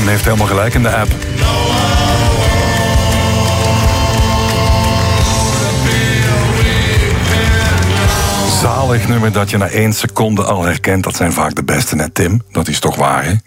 heeft helemaal gelijk in de app. Zalig nummer dat je na 1 seconde al herkent. Dat zijn vaak de beste, net Tim. Dat is toch waar, hè?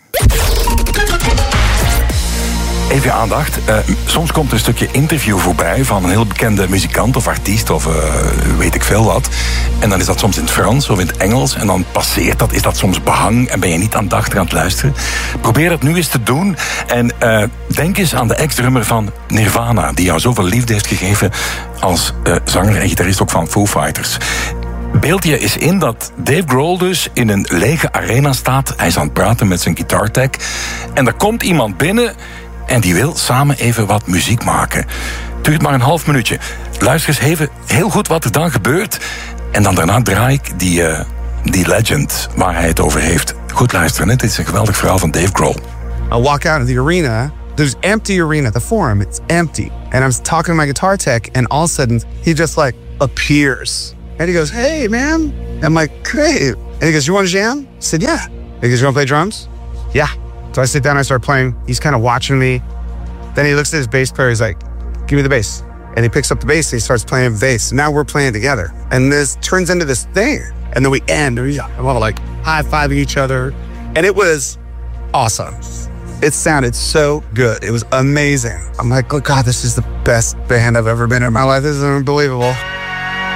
Even je aandacht. Soms komt er een stukje interview voorbij van een heel bekende muzikant of artiest of weet ik veel wat. En dan is dat soms in het Frans of in het Engels. En dan passeert dat, is dat soms behang en ben je niet aandachtig aan het luisteren. Probeer dat nu eens te doen. En denk eens aan de ex-drummer van Nirvana, die jou zoveel liefde heeft gegeven als zanger en gitarist ook van Foo Fighters. Beeld je eens in dat Dave Grohl dus in een lege arena staat. Hij is aan het praten met zijn guitar-tech. En er komt iemand binnen en die wil samen even wat muziek maken. Het duurt maar een half minuutje. Luister eens even heel goed wat er dan gebeurt. En dan daarna draai ik die legend waar hij het over heeft. Goed luisteren, hè? Dit is een geweldig verhaal van Dave Grohl. I walk out of the arena. There's empty arena. The forum, it's empty. And I'm talking to my guitar tech, and all of a sudden, he just like appears. And he goes, hey, man. I'm like, great. And he goes, you want to jam? I said, yeah. He goes, you want to play drums? Yeah. So I sit down, I start playing. He's kind of watching me. Then he looks at his bass player. He's like, give me the bass. And he picks up the bass and he starts playing bass. Now we're playing together. And this turns into this thing. And then we end. And we're all like high-fiving each other. And it was awesome. It sounded so good. It was amazing. I'm like, oh, God, this is the best band I've ever been in my life. This is unbelievable.